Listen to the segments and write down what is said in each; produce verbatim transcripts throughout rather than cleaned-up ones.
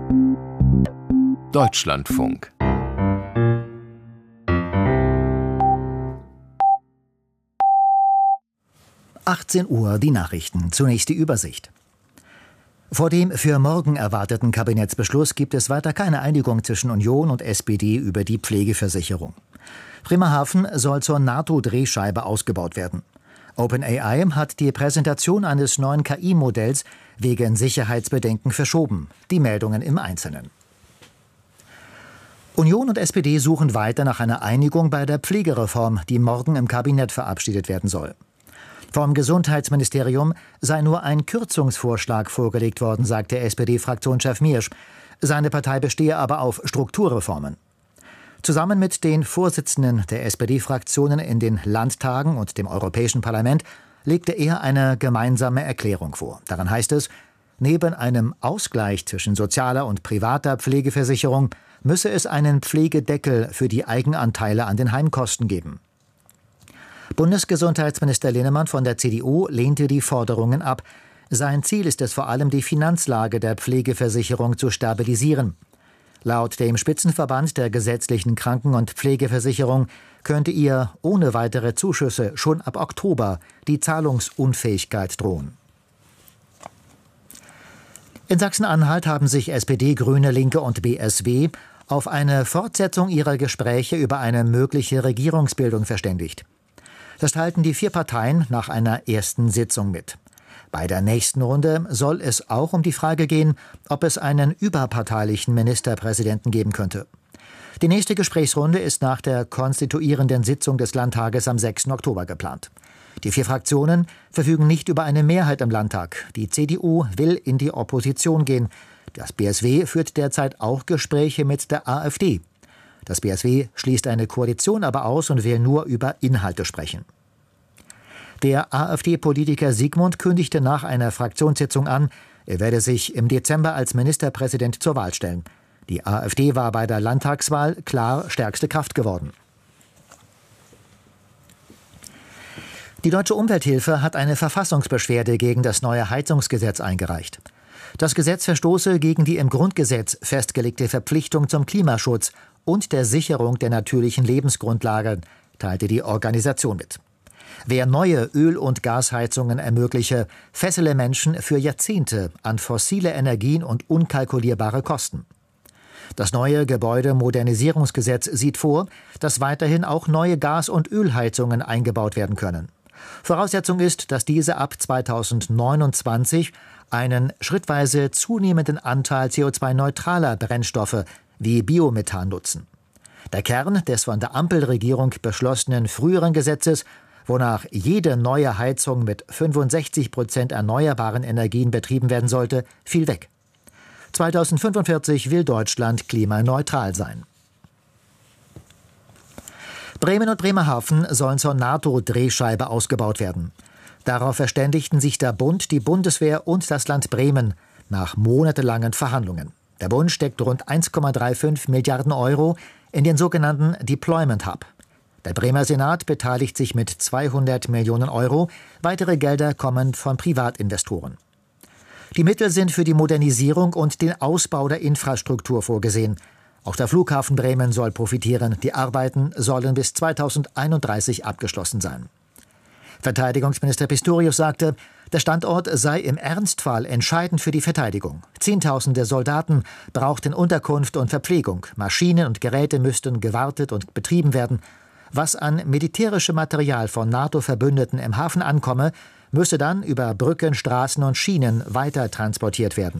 Deutschlandfunk. achtzehn Uhr die Nachrichten. Zunächst die Übersicht. Vor dem für morgen erwarteten Kabinettsbeschluss gibt es weiter keine Einigung zwischen Union und S P D über die Pflegeversicherung. Bremerhaven soll zur NATO-Drehscheibe ausgebaut werden. OpenAI hat die Präsentation eines neuen K I-Modells wegen Sicherheitsbedenken verschoben. Die Meldungen im Einzelnen. Union und S P D suchen weiter nach einer Einigung bei der Pflegereform, die morgen im Kabinett verabschiedet werden soll. Vom Gesundheitsministerium sei nur ein Kürzungsvorschlag vorgelegt worden, sagte S P D-Fraktionschef Miersch. Seine Partei bestehe aber auf Strukturreformen. Zusammen mit den Vorsitzenden der S P D-Fraktionen in den Landtagen und dem Europäischen Parlament legte er eine gemeinsame Erklärung vor. Darin heißt es, neben einem Ausgleich zwischen sozialer und privater Pflegeversicherung müsse es einen Pflegedeckel für die Eigenanteile an den Heimkosten geben. Bundesgesundheitsminister Linnemann von der C D U lehnte die Forderungen ab. Sein Ziel ist es vor allem, die Finanzlage der Pflegeversicherung zu stabilisieren. Laut dem Spitzenverband der gesetzlichen Kranken- und Pflegeversicherung könnte ihr ohne weitere Zuschüsse schon ab Oktober die Zahlungsunfähigkeit drohen. In Sachsen-Anhalt haben sich S P D, Grüne, Linke und B S W auf eine Fortsetzung ihrer Gespräche über eine mögliche Regierungsbildung verständigt. Das teilten die vier Parteien nach einer ersten Sitzung mit. Bei der nächsten Runde soll es auch um die Frage gehen, ob es einen überparteilichen Ministerpräsidenten geben könnte. Die nächste Gesprächsrunde ist nach der konstituierenden Sitzung des Landtages am sechsten Oktober geplant. Die vier Fraktionen verfügen nicht über eine Mehrheit im Landtag. Die C D U will in die Opposition gehen. Das B S W führt derzeit auch Gespräche mit der AfD. Das B S W schließt eine Koalition aber aus und will nur über Inhalte sprechen. Der AfD-Politiker Siegmund kündigte nach einer Fraktionssitzung an, er werde sich im Dezember als Ministerpräsident zur Wahl stellen. Die AfD war bei der Landtagswahl klar stärkste Kraft geworden. Die Deutsche Umwelthilfe hat eine Verfassungsbeschwerde gegen das neue Heizungsgesetz eingereicht. Das Gesetz verstoße gegen die im Grundgesetz festgelegte Verpflichtung zum Klimaschutz und der Sicherung der natürlichen Lebensgrundlagen, teilte die Organisation mit. Wer neue Öl- und Gasheizungen ermögliche, fessele Menschen für Jahrzehnte an fossile Energien und unkalkulierbare Kosten. Das neue Gebäudemodernisierungsgesetz sieht vor, dass weiterhin auch neue Gas- und Ölheizungen eingebaut werden können. Voraussetzung ist, dass diese ab zweitausendneunundzwanzig einen schrittweise zunehmenden Anteil C O zwei neutraler Brennstoffe wie Biomethan nutzen. Der Kern des von der Ampelregierung beschlossenen früheren Gesetzes, wonach jede neue Heizung mit fünfundsechzig Prozent erneuerbaren Energien betrieben werden sollte, fiel weg. zweitausendfünfundvierzig will Deutschland klimaneutral sein. Bremen und Bremerhaven sollen zur NATO-Drehscheibe ausgebaut werden. Darauf verständigten sich der Bund, die Bundeswehr und das Land Bremen nach monatelangen Verhandlungen. Der Bund steckt rund eins Komma fünfunddreißig Milliarden Euro in den sogenannten Deployment Hub. Der Bremer Senat beteiligt sich mit zweihundert Millionen Euro. Weitere Gelder kommen von Privatinvestoren. Die Mittel sind für die Modernisierung und den Ausbau der Infrastruktur vorgesehen. Auch der Flughafen Bremen soll profitieren. Die Arbeiten sollen bis zweitausendeinunddreißig abgeschlossen sein. Verteidigungsminister Pistorius sagte, der Standort sei im Ernstfall entscheidend für die Verteidigung. Zehntausende Soldaten brauchten Unterkunft und Verpflegung. Maschinen und Geräte müssten gewartet und betrieben werden. Was an militärischem Material von NATO-Verbündeten im Hafen ankomme, müsse dann über Brücken, Straßen und Schienen weiter transportiert werden.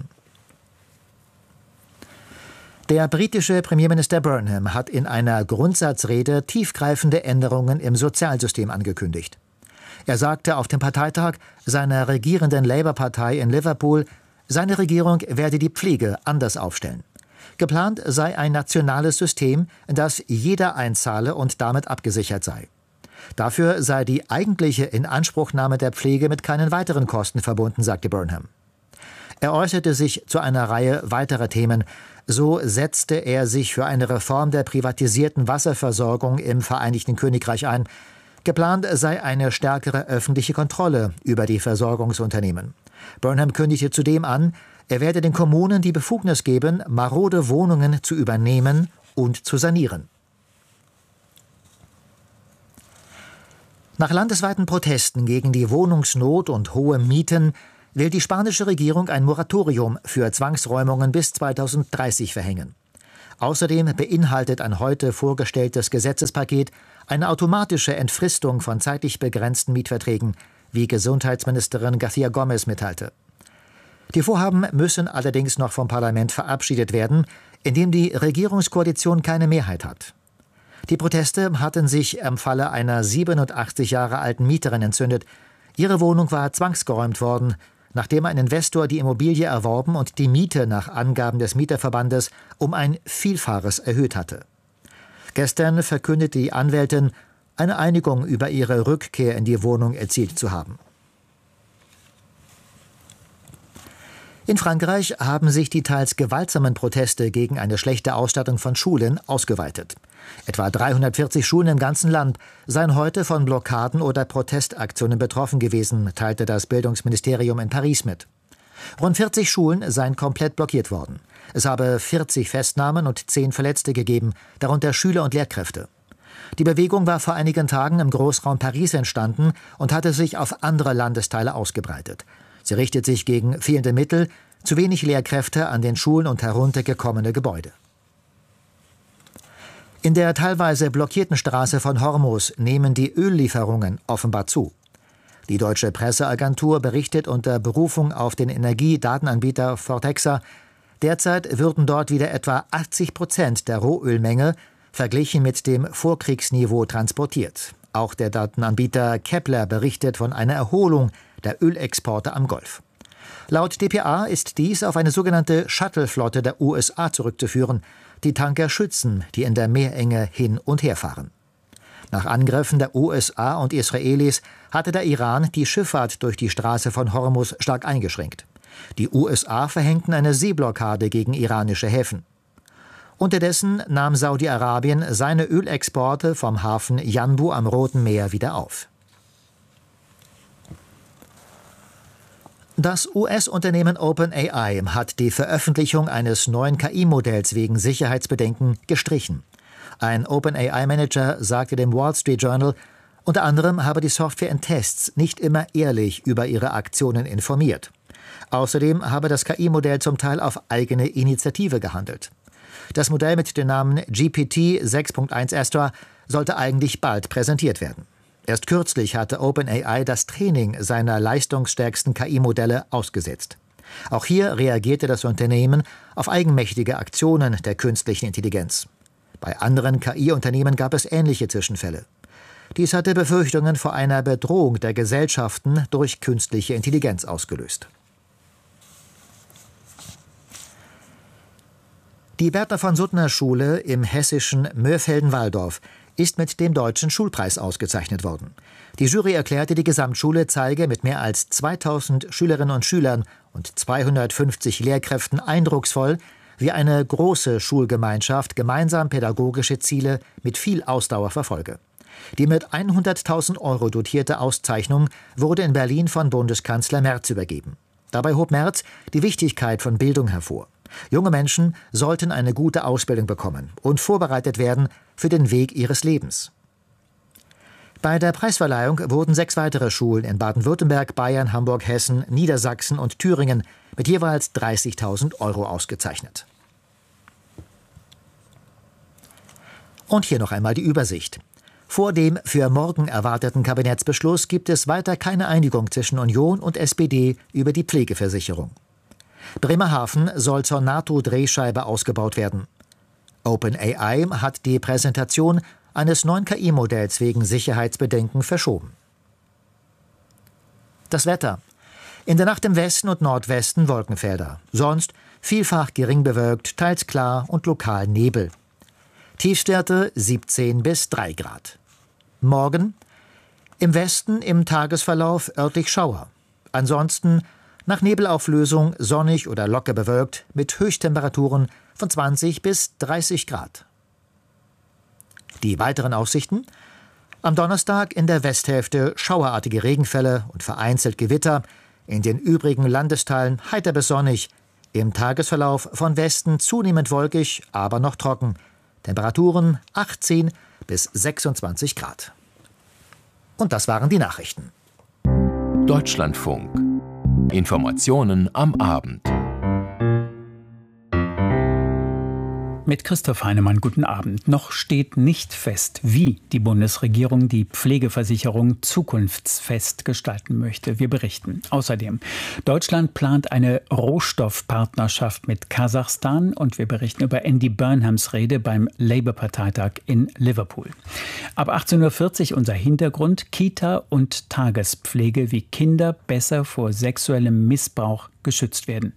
Der britische Premierminister Burnham hat in einer Grundsatzrede tiefgreifende Änderungen im Sozialsystem angekündigt. Er sagte auf dem Parteitag seiner regierenden Labour-Partei in Liverpool, seine Regierung werde die Pflege anders aufstellen. Geplant sei ein nationales System, das jeder einzahle und damit abgesichert sei. Dafür sei die eigentliche Inanspruchnahme der Pflege mit keinen weiteren Kosten verbunden, sagte Burnham. Er äußerte sich zu einer Reihe weiterer Themen. So setzte er sich für eine Reform der privatisierten Wasserversorgung im Vereinigten Königreich ein. Geplant sei eine stärkere öffentliche Kontrolle über die Versorgungsunternehmen. Burnham kündigte zudem an, Er werde den Kommunen die Befugnis geben, marode Wohnungen zu übernehmen und zu sanieren. Nach landesweiten Protesten gegen die Wohnungsnot und hohe Mieten will die spanische Regierung ein Moratorium für Zwangsräumungen bis zweitausenddreißig verhängen. Außerdem beinhaltet ein heute vorgestelltes Gesetzespaket eine automatische Entfristung von zeitlich begrenzten Mietverträgen, wie Gesundheitsministerin García Gómez mitteilte. Die Vorhaben müssen allerdings noch vom Parlament verabschiedet werden, in dem die Regierungskoalition keine Mehrheit hat. Die Proteste hatten sich im Falle einer siebenundachtzig Jahre alten Mieterin entzündet. Ihre Wohnung war zwangsgeräumt worden, nachdem ein Investor die Immobilie erworben und die Miete nach Angaben des Mieterverbandes um ein Vielfaches erhöht hatte. Gestern verkündete die Anwältin, eine Einigung über ihre Rückkehr in die Wohnung erzielt zu haben. In Frankreich haben sich die teils gewaltsamen Proteste gegen eine schlechte Ausstattung von Schulen ausgeweitet. Etwa dreihundertvierzig Schulen im ganzen Land seien heute von Blockaden oder Protestaktionen betroffen gewesen, teilte das Bildungsministerium in Paris mit. Rund vierzig Schulen seien komplett blockiert worden. Es habe vierzig Festnahmen und zehn Verletzte gegeben, darunter Schüler und Lehrkräfte. Die Bewegung war vor einigen Tagen im Großraum Paris entstanden und hatte sich auf andere Landesteile ausgebreitet. Sie richtet sich gegen fehlende Mittel, zu wenig Lehrkräfte an den Schulen und heruntergekommene Gebäude. In der teilweise blockierten Straße von Hormuz nehmen die Öllieferungen offenbar zu. Die deutsche Presseagentur berichtet unter Berufung auf den Energiedatenanbieter Fortexa, derzeit würden dort wieder etwa achtzig Prozent der Rohölmenge verglichen mit dem Vorkriegsniveau transportiert. Auch der Datenanbieter Kepler berichtet von einer Erholung der Ölexporte am Golf. Laut D P A ist dies auf eine sogenannte Shuttle-Flotte der U S A zurückzuführen, die Tanker schützen, die in der Meerenge hin und her fahren. Nach Angriffen der U S A und Israelis hatte der Iran die Schifffahrt durch die Straße von Hormuz stark eingeschränkt. Die U S A verhängten eine Seeblockade gegen iranische Häfen. Unterdessen nahm Saudi-Arabien seine Ölexporte vom Hafen Yanbu am Roten Meer wieder auf. Das U S-Unternehmen OpenAI hat die Veröffentlichung eines neuen K I-Modells wegen Sicherheitsbedenken gestrichen. Ein OpenAI-Manager sagte dem Wall Street Journal, unter anderem habe die Software in Tests nicht immer ehrlich über ihre Aktionen informiert. Außerdem habe das K I-Modell zum Teil auf eigene Initiative gehandelt. Das Modell mit dem Namen G P T sechs Punkt eins Astra sollte eigentlich bald präsentiert werden. Erst kürzlich hatte OpenAI das Training seiner leistungsstärksten K I-Modelle ausgesetzt. Auch hier reagierte das Unternehmen auf eigenmächtige Aktionen der künstlichen Intelligenz. Bei anderen K I-Unternehmen gab es ähnliche Zwischenfälle. Dies hatte Befürchtungen vor einer Bedrohung der Gesellschaften durch künstliche Intelligenz ausgelöst. Die Bertha von Suttner Schule im hessischen Mörfelden-Walldorf ist mit dem Deutschen Schulpreis ausgezeichnet worden. Die Jury erklärte, die Gesamtschule zeige mit mehr als zweitausend Schülerinnen und Schülern und zweihundertfünfzig Lehrkräften eindrucksvoll, wie eine große Schulgemeinschaft gemeinsam pädagogische Ziele mit viel Ausdauer verfolge. Die mit hunderttausend Euro dotierte Auszeichnung wurde in Berlin von Bundeskanzler Merz übergeben. Dabei hob Merz die Wichtigkeit von Bildung hervor. Junge Menschen sollten eine gute Ausbildung bekommen und vorbereitet werden für den Weg ihres Lebens. Bei der Preisverleihung wurden sechs weitere Schulen in Baden-Württemberg, Bayern, Hamburg, Hessen, Niedersachsen und Thüringen mit jeweils dreißigtausend Euro ausgezeichnet. Und hier noch einmal die Übersicht. Vor dem für morgen erwarteten Kabinettsbeschluss gibt es weiter keine Einigung zwischen Union und S P D über die Pflegeversicherung. Bremerhaven soll zur NATO-Drehscheibe ausgebaut werden. OpenAI hat die Präsentation eines neuen K I-Modells wegen Sicherheitsbedenken verschoben. Das Wetter. In der Nacht im Westen und Nordwesten Wolkenfelder. Sonst vielfach gering bewölkt, teils klar und lokal Nebel. Tiefstwerte siebzehn bis drei Grad. Morgen im Westen im Tagesverlauf örtlich Schauer. Ansonsten nach Nebelauflösung sonnig oder locker bewölkt mit Höchsttemperaturen von zwanzig bis dreißig Grad. Die weiteren Aussichten: Am Donnerstag in der Westhälfte schauerartige Regenfälle und vereinzelt Gewitter, in den übrigen Landesteilen heiter bis sonnig, Im Tagesverlauf von Westen zunehmend wolkig, aber noch trocken. Temperaturen achtzehn bis sechsundzwanzig Grad. Und das waren die Nachrichten. Deutschlandfunk. Informationen am Abend. Mit Christoph Heinemann, guten Abend. Noch steht nicht fest, wie die Bundesregierung die Pflegeversicherung zukunftsfest gestalten möchte. Wir berichten. Außerdem, Deutschland plant eine Rohstoffpartnerschaft mit Kasachstan und wir berichten über Andy Burnhams Rede beim Labour-Parteitag in Liverpool. Ab achtzehn Uhr vierzig unser Hintergrund: Kita und Tagespflege, wie Kinder besser vor sexuellem Missbrauch geschützt werden.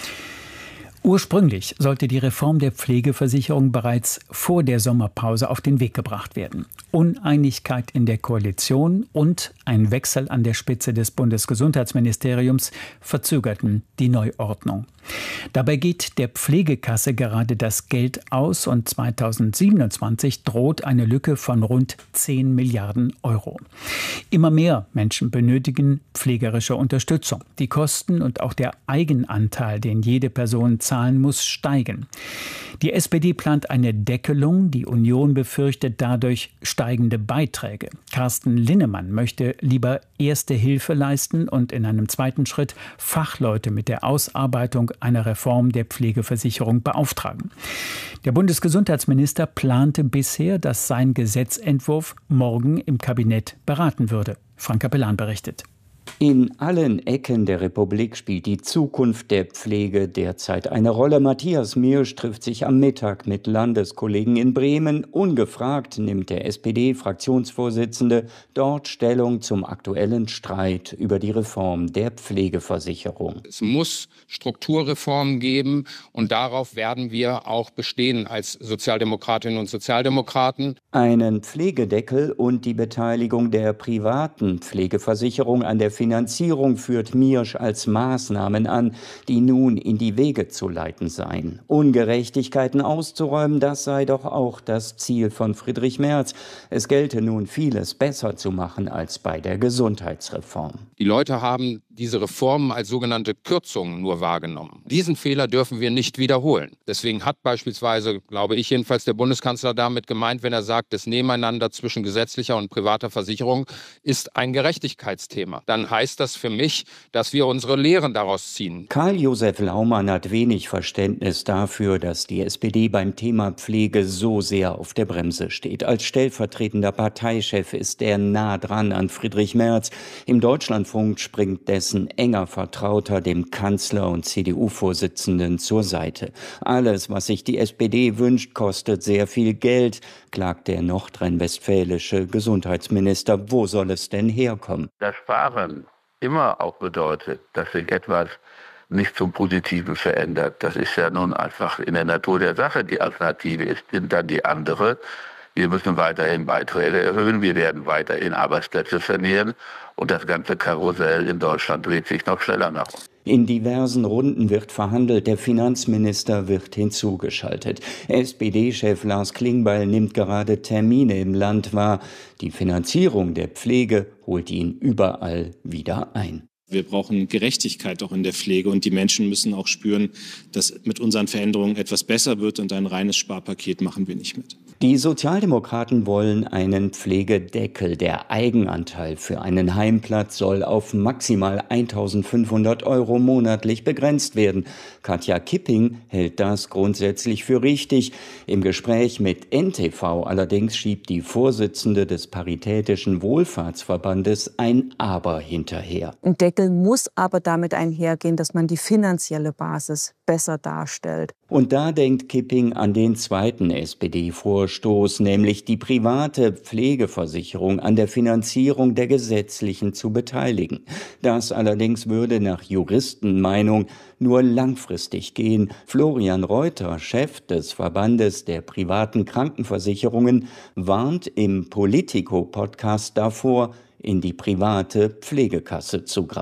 Ursprünglich sollte die Reform der Pflegeversicherung bereits vor der Sommerpause auf den Weg gebracht werden. Uneinigkeit in der Koalition und ein Wechsel an der Spitze des Bundesgesundheitsministeriums verzögerten die Neuordnung. Dabei geht der Pflegekasse gerade das Geld aus und zweitausendsiebenundzwanzig droht eine Lücke von rund zehn Milliarden Euro. Immer mehr Menschen benötigen pflegerische Unterstützung. Die Kosten und auch der Eigenanteil, den jede Person zahlen muss, steigen. Die S P D plant eine Deckelung. Die Union befürchtet dadurch steigende Beiträge. Carsten Linnemann möchte lieber erste Hilfe leisten und in einem zweiten Schritt Fachleute mit der Ausarbeitung einer Reform der Pflegeversicherung beauftragen. Der Bundesgesundheitsminister plante bisher, dass sein Gesetzentwurf morgen im Kabinett beraten würde. Frank Capellan berichtet. In allen Ecken der Republik spielt die Zukunft der Pflege derzeit eine Rolle. Matthias Miersch trifft sich am Mittag mit Landeskollegen in Bremen. Ungefragt nimmt der S P D-Fraktionsvorsitzende dort Stellung zum aktuellen Streit über die Reform der Pflegeversicherung. Es muss Strukturreformen geben und darauf werden wir auch bestehen als Sozialdemokratinnen und Sozialdemokraten. Einen Pflegedeckel und die Beteiligung der privaten Pflegeversicherung an der Finanzierung führt Miersch als Maßnahmen an, die nun in die Wege zu leiten seien. Ungerechtigkeiten auszuräumen, das sei doch auch das Ziel von Friedrich Merz. Es gelte nun, vieles besser zu machen als bei der Gesundheitsreform. Die Leute haben diese Reformen als sogenannte Kürzungen nur wahrgenommen. Diesen Fehler dürfen wir nicht wiederholen. Deswegen hat beispielsweise, glaube ich jedenfalls, der Bundeskanzler damit gemeint, wenn er sagt, das Nebeneinander zwischen gesetzlicher und privater Versicherung ist ein Gerechtigkeitsthema. Dann heißt das für mich, dass wir unsere Lehren daraus ziehen. Karl-Josef Laumann hat wenig Verständnis dafür, dass die S P D beim Thema Pflege so sehr auf der Bremse steht. Als stellvertretender Parteichef ist er nah dran an Friedrich Merz. Im Deutschlandfunk springt dessen enger Vertrauter dem Kanzler und C D U-Vorsitzenden zur Seite. Alles, was sich die S P D wünscht, kostet sehr viel Geld, klagt der nordrhein-westfälische Gesundheitsminister. Wo soll es denn herkommen? Das Sparen immer auch bedeutet, dass sich etwas nicht zum Positiven verändert. Das ist ja nun einfach in der Natur der Sache. Die Alternative ist dann die andere. Wir müssen weiterhin Beiträge erhöhen, wir werden weiterhin Arbeitsplätze verlieren und das ganze Karussell in Deutschland dreht sich noch schneller nach uns. In diversen Runden wird verhandelt, der Finanzminister wird hinzugeschaltet. S P D-Chef Lars Klingbeil nimmt gerade Termine im Land wahr. Die Finanzierung der Pflege holt ihn überall wieder ein. Wir brauchen Gerechtigkeit auch in der Pflege und die Menschen müssen auch spüren, dass mit unseren Veränderungen etwas besser wird und ein reines Sparpaket machen wir nicht mit. Die Sozialdemokraten wollen einen Pflegedeckel. Der Eigenanteil für einen Heimplatz soll auf maximal eintausendfünfhundert Euro monatlich begrenzt werden. Katja Kipping hält das grundsätzlich für richtig. Im Gespräch mit N T V allerdings schiebt die Vorsitzende des Paritätischen Wohlfahrtsverbandes ein Aber hinterher. Ein Deckel muss aber damit einhergehen, dass man die finanzielle Basis besser darstellt. Und da denkt Kipping an den zweiten S P D-Vorstoß, nämlich die private Pflegeversicherung an der Finanzierung der gesetzlichen zu beteiligen. Das allerdings würde nach Juristenmeinung nur langfristig gehen. Florian Reuter, Chef des Verbandes der privaten Krankenversicherungen, warnt im Politico-Podcast davor, in die private Pflegekasse zu greifen.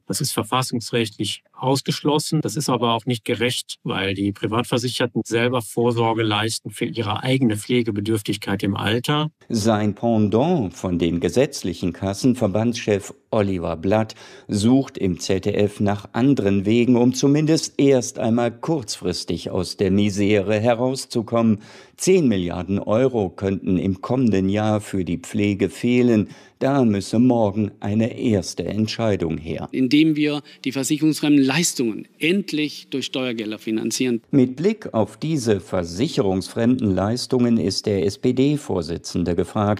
Das ist verfassungsrechtlich ausgeschlossen. Das ist aber auch nicht gerecht, weil die Privatversicherten selber Vorsorge leisten für ihre eigene Pflegebedürftigkeit im Alter. Sein Pendant von den gesetzlichen Kassen, Verbandschef Oliver Blatt, sucht im Z D F nach anderen Wegen, um zumindest erst einmal kurzfristig aus der Misere herauszukommen. Zehn Milliarden Euro könnten im kommenden Jahr für die Pflege fehlen. Da müsse morgen eine erste Entscheidung her. Indem wir die versicherungsfremden Leistungen endlich durch Steuergelder finanzieren. Mit Blick auf diese versicherungsfremden Leistungen ist der S P D-Vorsitzende gefragt.